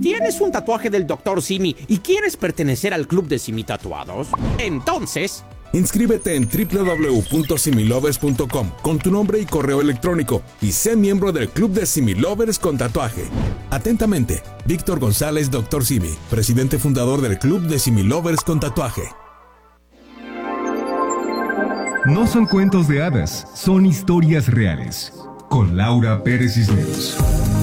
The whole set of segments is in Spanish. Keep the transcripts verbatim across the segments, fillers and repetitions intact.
¿Tienes un tatuaje del doctor Simi y quieres pertenecer al club de Simi Tatuados? Entonces... inscríbete en doble u doble u doble u punto similovers punto com con tu nombre y correo electrónico y sé miembro del club de Similovers con tatuaje. Atentamente, Víctor González, doctor Simi, presidente fundador del club de Similovers con tatuaje. No son cuentos de hadas, son historias reales. Con Laura Pérez Cisneros.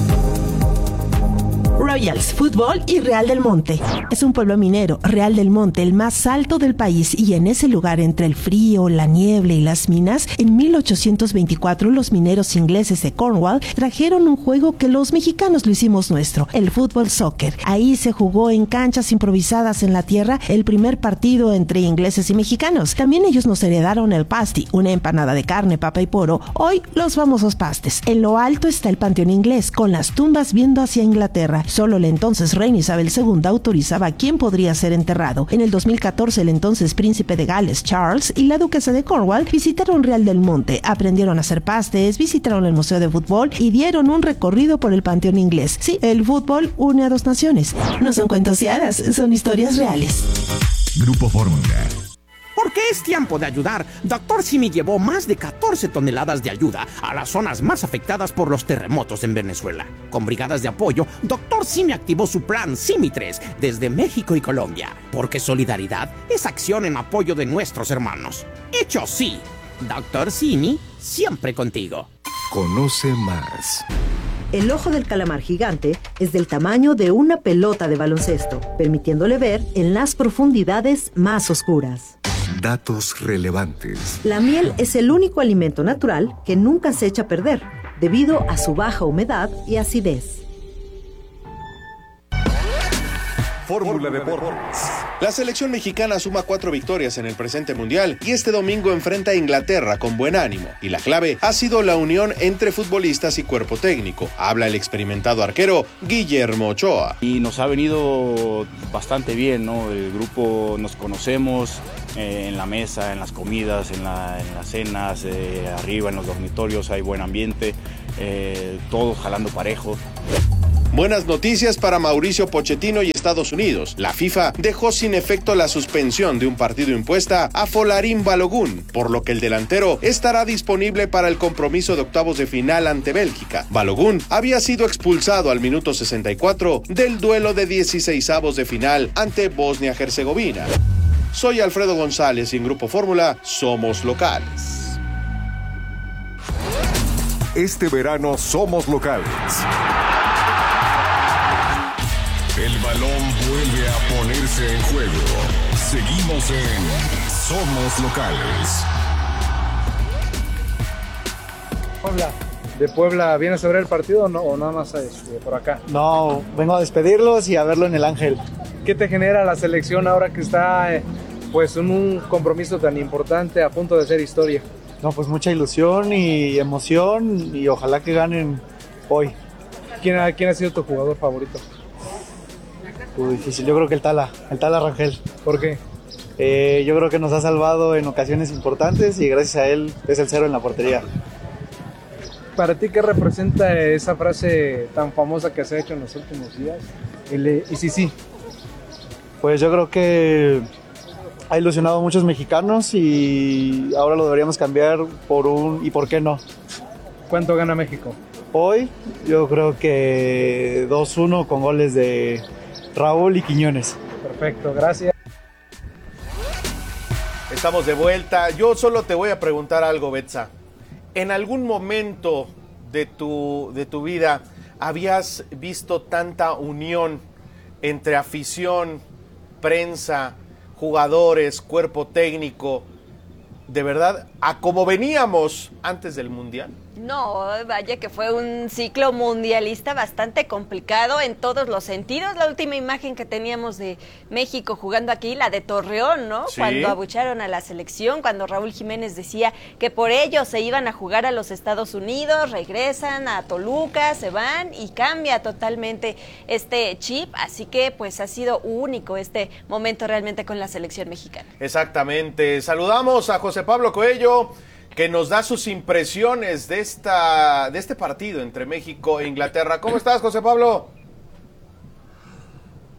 Royals Fútbol y Real del Monte. Es un pueblo minero, Real del Monte, el más alto del país, y en ese lugar entre el frío, la niebla y las minas, en mil ochocientos veinticuatro los mineros ingleses de Cornwall trajeron un juego que los mexicanos lo hicimos nuestro, el fútbol soccer. Ahí se jugó en canchas improvisadas en la tierra el primer partido entre ingleses y mexicanos. También ellos nos heredaron el pasty, una empanada de carne, papa y poro, hoy los famosos pastes. En lo alto está el panteón inglés, con las tumbas viendo hacia Inglaterra. Solo la entonces reina Isabel segunda autorizaba quién podría ser enterrado. En el dos mil catorce, el entonces príncipe de Gales, Charles, y la duquesa de Cornwall visitaron Real del Monte, aprendieron a hacer pastes, visitaron el museo de fútbol y dieron un recorrido por el panteón inglés. Sí, el fútbol une a dos naciones. No son cuentos de hadas, son historias reales. Grupo Fórmula. Porque es tiempo de ayudar. doctor Simi llevó más de catorce toneladas de ayuda a las zonas más afectadas por los terremotos en Venezuela. Con brigadas de apoyo, doctor Simi activó su plan Simi tres desde México y Colombia. Porque solidaridad es acción en apoyo de nuestros hermanos. Hecho sí, doctor Simi, siempre contigo. Conoce más. El ojo del calamar gigante es del tamaño de una pelota de baloncesto, permitiéndole ver en las profundidades más oscuras. Datos relevantes. La miel es el único alimento natural que nunca se echa a perder, debido a su baja humedad y acidez. Fórmula Deportes. La selección mexicana suma cuatro victorias en el presente mundial y este domingo enfrenta a Inglaterra con buen ánimo. Y la clave ha sido la unión entre futbolistas y cuerpo técnico. Habla el experimentado arquero Guillermo Ochoa. Y nos ha venido bastante bien, ¿no? El grupo nos conocemos eh, en la mesa, en las comidas, en, la, en las cenas, eh, arriba en los dormitorios hay buen ambiente, eh, todos jalando parejo. Buenas noticias para Mauricio Pochettino y Estados Unidos. La FIFA dejó sin efecto la suspensión de un partido impuesta a Folarin Balogun, por lo que el delantero estará disponible para el compromiso de octavos de final ante Bélgica. Balogun había sido expulsado al minuto sesenta y cuatro del duelo de dieciseisavos de final ante Bosnia-Herzegovina. Soy Alfredo González y en Grupo Fórmula somos locales. Este verano somos locales. El balón vuelve a ponerse en juego. Seguimos en Somos Locales. Puebla. ¿De Puebla vienes a ver el partido o, no, o nada más este, por acá? No, vengo a despedirlos y a verlo en el Ángel. ¿Qué te genera la selección ahora que está eh, pues en un compromiso tan importante a punto de ser historia? No, pues mucha ilusión y emoción y ojalá que ganen hoy. ¿Quién ha, quién ha sido tu jugador favorito? Muy difícil, yo creo que el Tala, el Tala Rangel. ¿Por qué? Eh, yo creo que nos ha salvado en ocasiones importantes y gracias a él es el cero en la portería. ¿Para ti qué representa esa frase tan famosa que se ha hecho en los últimos días? El, y sí, sí. Pues yo creo que ha ilusionado a muchos mexicanos y ahora lo deberíamos cambiar por un ¿y por qué no? ¿Cuánto gana México? Hoy yo creo que dos uno con goles de Raúl y Quiñones. Perfecto, gracias. Estamos de vuelta. Yo solo te voy a preguntar algo, Betsa. ¿En algún momento de tu, de tu vida habías visto tanta unión entre afición, prensa, jugadores, cuerpo técnico, de verdad, a como veníamos antes del Mundial? No, vaya que fue un ciclo mundialista bastante complicado en todos los sentidos. La última imagen que teníamos de México jugando aquí, la de Torreón, ¿no? Sí. Cuando abucharon a la selección, cuando Raúl Jiménez decía que por ellos se iban a jugar a los Estados Unidos, regresan a Toluca, se van y cambia totalmente este chip. Así que pues ha sido único este momento realmente con la selección mexicana. Exactamente. Saludamos a José Pablo Coello, que nos da sus impresiones de esta de este partido entre México e Inglaterra. ¿Cómo estás, José Pablo?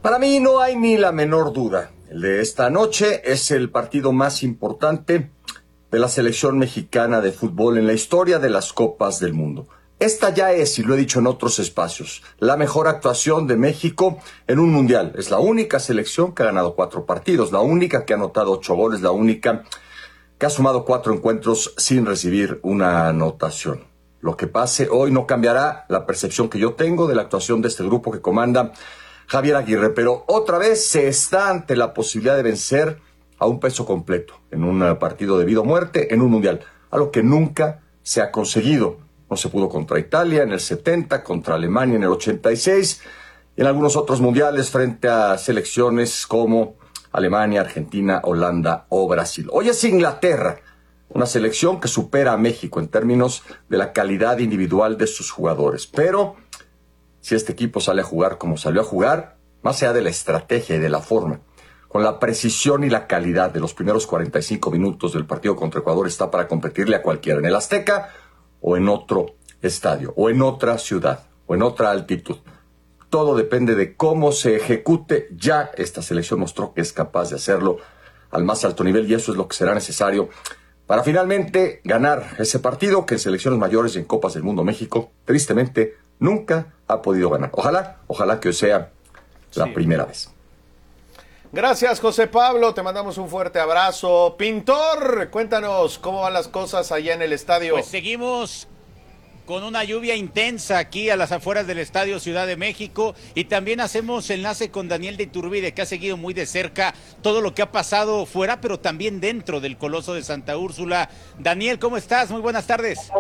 Para mí no hay ni la menor duda. El de esta noche es el partido más importante de la selección mexicana de fútbol en la historia de las Copas del Mundo. Esta ya es, y lo he dicho en otros espacios, la mejor actuación de México en un mundial. Es la única selección que ha ganado cuatro partidos, la única que ha anotado ocho goles, la única que ha sumado cuatro encuentros sin recibir una anotación. Lo que pase hoy no cambiará la percepción que yo tengo de la actuación de este grupo que comanda Javier Aguirre, pero otra vez se está ante la posibilidad de vencer a un peso completo en un partido de vida o muerte en un mundial, algo que nunca se ha conseguido. No se pudo contra Italia en el setenta, contra Alemania en el ochenta y seis, y en algunos otros mundiales frente a selecciones como Alemania, Argentina, Holanda o Brasil. Hoy es Inglaterra, una selección que supera a México en términos de la calidad individual de sus jugadores, pero si este equipo sale a jugar como salió a jugar, más allá de la estrategia y de la forma, con la precisión y la calidad de los primeros cuarenta y cinco minutos del partido contra Ecuador, está para competirle a cualquiera, en el Azteca o en otro estadio, o en otra ciudad, o en otra altitud. Todo depende de cómo se ejecute. Ya esta selección mostró que es capaz de hacerlo al más alto nivel, y eso es lo que será necesario para finalmente ganar ese partido que en selecciones mayores y en Copas del Mundo México, tristemente, nunca ha podido ganar. Ojalá, ojalá que hoy sea la sí. primera vez. Gracias, José Pablo, te mandamos un fuerte abrazo. Pintor, cuéntanos cómo van las cosas allá en el estadio. Pues seguimos con una lluvia intensa aquí a las afueras del Estadio Ciudad de México, y también hacemos enlace con Daniel de Iturbide, que ha seguido muy de cerca todo lo que ha pasado fuera, pero también dentro del Coloso de Santa Úrsula. Daniel, ¿cómo estás? Muy buenas tardes.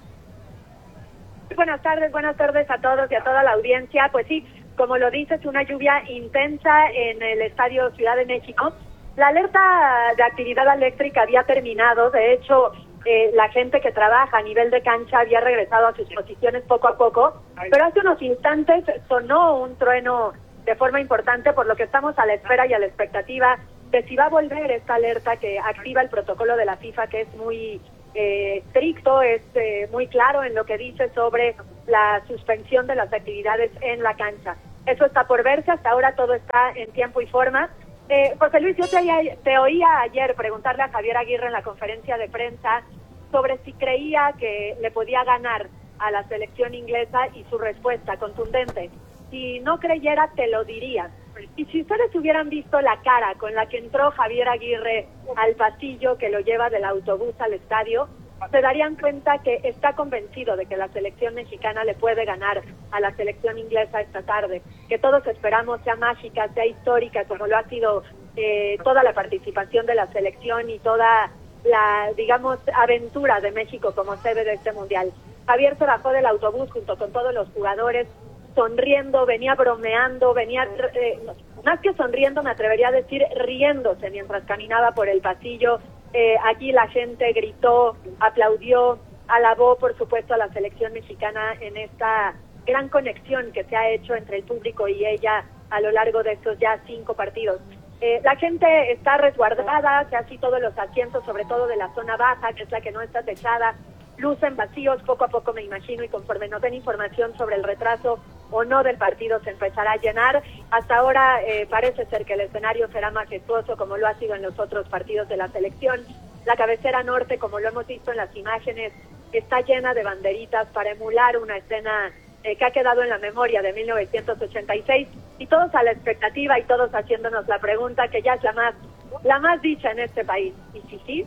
Buenas tardes, buenas tardes a todos y a toda la audiencia. Pues sí, como lo dices, una lluvia intensa en el Estadio Ciudad de México. La alerta de actividad eléctrica había terminado, de hecho, eh, la gente que trabaja a nivel de cancha había regresado a sus posiciones poco a poco, pero hace unos instantes sonó un trueno de forma importante, por lo que estamos a la espera y a la expectativa de si va a volver esta alerta que activa el protocolo de la FIFA, que es muy eh, estricto, es eh, muy claro en lo que dice sobre la suspensión de las actividades en la cancha. Eso está por verse, hasta ahora todo está en tiempo y forma. Eh, José Luis, yo te, te oía ayer preguntarle a Javier Aguirre en la conferencia de prensa sobre si creía que le podía ganar a la selección inglesa, y su respuesta contundente: si no creyera, te lo diría. Y si ustedes hubieran visto la cara con la que entró Javier Aguirre al pasillo que lo lleva del autobús al estadio, se darían cuenta que está convencido de que la selección mexicana le puede ganar a la selección inglesa esta tarde, que todos esperamos sea mágica, sea histórica, como lo ha sido eh, toda la participación de la selección y toda la, digamos, aventura de México como sede de este mundial. Javier se bajó del autobús junto con todos los jugadores, sonriendo, venía bromeando, venía, eh, más que sonriendo, me atrevería a decir riéndose mientras caminaba por el pasillo. Eh, aquí la gente gritó, aplaudió, alabó por supuesto a la selección mexicana en esta gran conexión que se ha hecho entre el público y ella a lo largo de estos ya cinco partidos. Eh, la gente está resguardada, casi todos los asientos, sobre todo de la zona baja, que es la que no está techada, lucen vacíos poco a poco, me imagino, y conforme nos den información sobre el retraso o no del partido se empezará a llenar. Hasta ahora eh, parece ser que el escenario será majestuoso como lo ha sido en los otros partidos de la selección. La cabecera norte, como lo hemos visto en las imágenes, está llena de banderitas para emular una escena eh, que ha quedado en la memoria de mil novecientos ochenta y seis, y todos a la expectativa y todos haciéndonos la pregunta que ya es la más, la más dicha en este país. ¿Y si sí?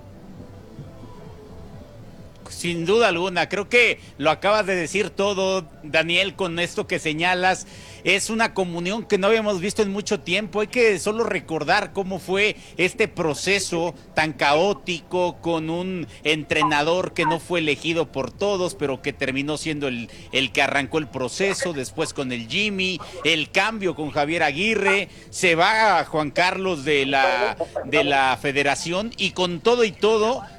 Sin duda alguna, creo que lo acabas de decir todo, Daniel, con esto que señalas. Es una comunión que no habíamos visto en mucho tiempo. Hay que solo recordar cómo fue este proceso tan caótico, con un entrenador que no fue elegido por todos, pero que terminó siendo el, el que arrancó el proceso, después con el Jimmy, el cambio con Javier Aguirre, se va a Juan Carlos de la, de la federación, y con todo y todo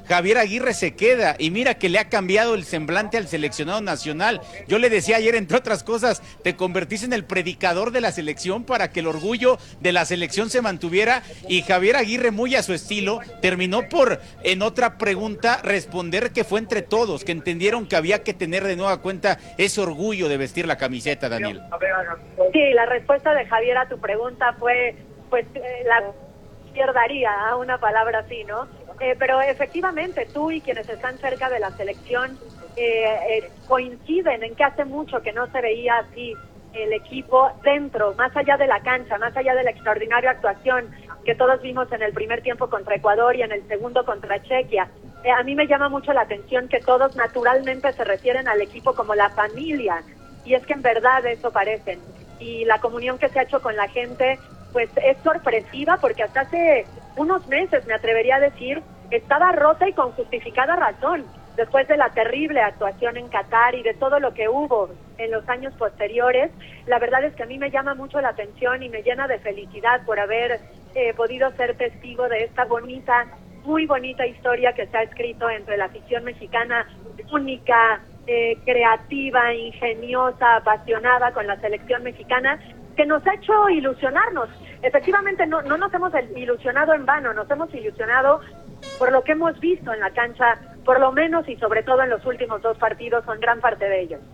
Javier Aguirre se queda y mira que le ha cambiado el semblante al seleccionado nacional. Yo le decía ayer, entre otras cosas, te convertiste en el predicador de la selección para que el orgullo de la selección se mantuviera, y Javier Aguirre, muy a su estilo, terminó por, en otra pregunta, responder que fue entre todos, que entendieron que había que tener de nueva cuenta ese orgullo de vestir la camiseta, Daniel. Sí, la respuesta de Javier a tu pregunta fue, pues, eh, la pierdaría a una palabra así, ¿no? Eh, pero efectivamente, tú y quienes están cerca de la selección eh, eh, coinciden en que hace mucho que no se veía así el equipo dentro, más allá de la cancha, más allá de la extraordinaria actuación que todos vimos en el primer tiempo contra Ecuador y en el segundo contra Chequia. Eh, a mí me llama mucho la atención que todos naturalmente se refieren al equipo como la familia, y es que en verdad eso parecen. Y la comunión que se ha hecho con la gente, pues es sorpresiva, porque hasta hace unos meses, me atrevería a decir, estaba rota y con justificada razón, después de la terrible actuación en Qatar y de todo lo que hubo en los años posteriores. La verdad es que a mí me llama mucho la atención y me llena de felicidad por haber eh, podido ser testigo de esta bonita, muy bonita historia que se ha escrito entre la afición mexicana, única, eh, creativa, ingeniosa, apasionada con la selección mexicana, que nos ha hecho ilusionarnos. Efectivamente, no, no nos hemos ilusionado en vano, nos hemos ilusionado por lo que hemos visto en la cancha, por lo menos y sobre todo en los últimos dos partidos, son gran parte de ellos.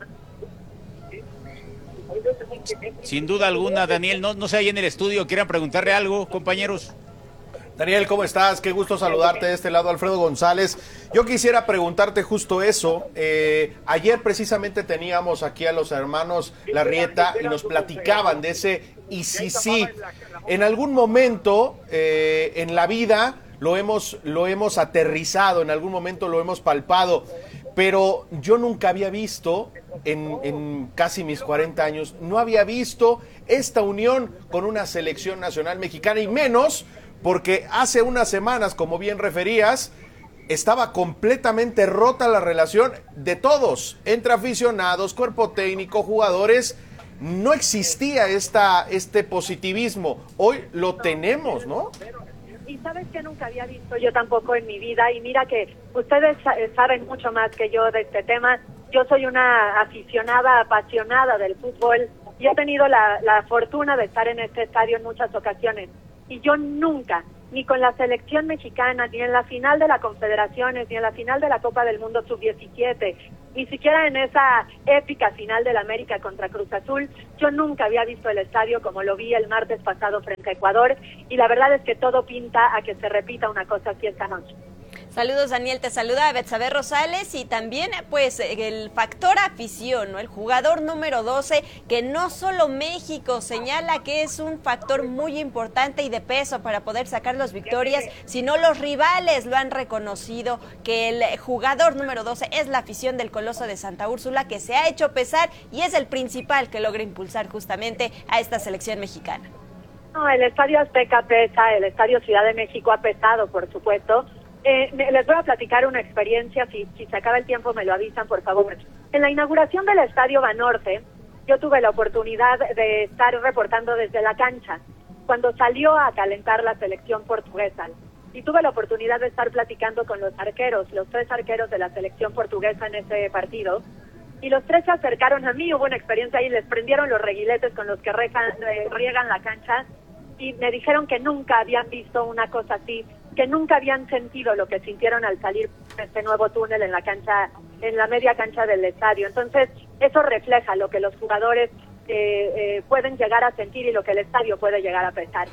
Sin duda alguna, Daniel, no, no sé, ahí en el estudio, ¿quieran preguntarle algo, compañeros? Daniel, ¿cómo estás? Qué gusto saludarte de este lado, Alfredo González. Yo quisiera preguntarte justo eso. Eh, ayer precisamente teníamos aquí a los hermanos Larrieta y nos platicaban de ese y sí, sí. En algún momento eh, en la vida lo hemos, lo hemos aterrizado, en algún momento lo hemos palpado, pero yo nunca había visto, en, en casi mis cuarenta años, no había visto esta unión con una selección nacional mexicana, y menos porque hace unas semanas, como bien referías, estaba completamente rota la relación de todos, entre aficionados, cuerpo técnico, jugadores. No existía esta, este positivismo. Hoy lo tenemos, ¿no? Y sabes que nunca había visto yo tampoco en mi vida, y mira que ustedes saben mucho más que yo de este tema. Yo soy una aficionada, apasionada del fútbol, y he tenido la, la fortuna de estar en este estadio en muchas ocasiones. Y yo nunca, ni con la selección mexicana, ni en la final de la Confederaciones, ni en la final de la Copa del Mundo sub diecisiete, ni siquiera en esa épica final del América contra Cruz Azul, yo nunca había visto el estadio como lo vi el martes pasado frente a Ecuador, y la verdad es que todo pinta a que se repita una cosa así esta noche. Saludos, Daniel, te saluda Betsabe Rosales, y también pues el factor afición, ¿no? El jugador número doce, que no solo México señala que es un factor muy importante y de peso para poder sacar las victorias, sino los rivales lo han reconocido, que el jugador número doce es la afición del Coloso de Santa Úrsula, que se ha hecho pesar y es el principal que logra impulsar justamente a esta selección mexicana. No, el Estadio Azteca pesa, el Estadio Ciudad de México ha pesado, por supuesto. Eh, les voy a platicar una experiencia, si, si se acaba el tiempo me lo avisan, por favor. En la inauguración del Estadio Banorte, yo tuve la oportunidad de estar reportando desde la cancha, cuando salió a calentar la selección portuguesa, y tuve la oportunidad de estar platicando con los arqueros, los tres arqueros de la selección portuguesa en ese partido, y los tres se acercaron a mí. Hubo una experiencia ahí, les prendieron los reguiletes con los que regan, eh, riegan la cancha, y me dijeron que nunca habían visto una cosa así, que nunca habían sentido lo que sintieron al salir de este nuevo túnel en la cancha, en la media cancha del estadio. Entonces, eso refleja lo que los jugadores eh, eh, pueden llegar a sentir y lo que el estadio puede llegar a pensar.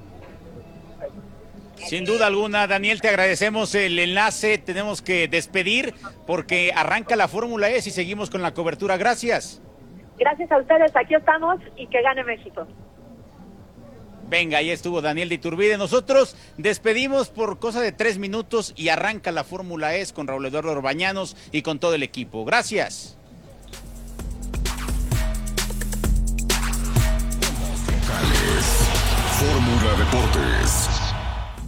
Sin duda alguna, Daniel, te agradecemos el enlace. Tenemos que despedir porque arranca la Fórmula E y seguimos con la cobertura. Gracias. Gracias a ustedes, aquí estamos, y que gane México. Venga, ahí estuvo Daniel de Iturbide. Nosotros despedimos por cosa de tres minutos y arranca la Fórmula E con Raúl Eduardo Orbañanos y con todo el equipo. Gracias. Fórmula Deportes.